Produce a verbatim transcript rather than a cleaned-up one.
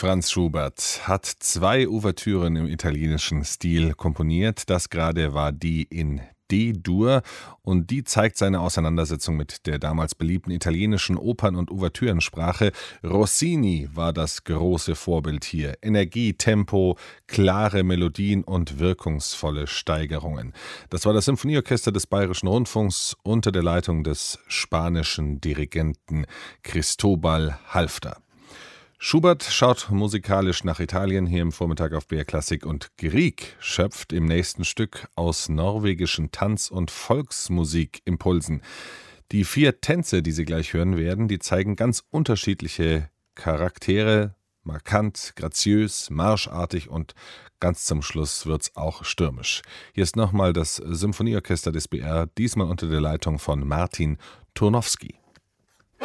Franz Schubert hat zwei Ouvertüren im italienischen Stil komponiert. Das gerade war die in D-Dur und die zeigt seine Auseinandersetzung mit der damals beliebten italienischen Opern- und Ouvertürensprache. Rossini war das große Vorbild hier. Energie, Tempo, klare Melodien und wirkungsvolle Steigerungen. Das war das Symphonieorchester des Bayerischen Rundfunks unter der Leitung des spanischen Dirigenten Cristobal Halfter. Schubert schaut musikalisch nach Italien hier im Vormittag auf B R Klassik und Grieg schöpft im nächsten Stück aus norwegischen Tanz- und Volksmusikimpulsen. Die vier Tänze, die Sie gleich hören werden, die zeigen ganz unterschiedliche Charaktere, markant, graziös, marschartig und ganz zum Schluss wird's auch stürmisch. Hier ist nochmal das Symphonieorchester des B R, diesmal unter der Leitung von Martin Turnowski.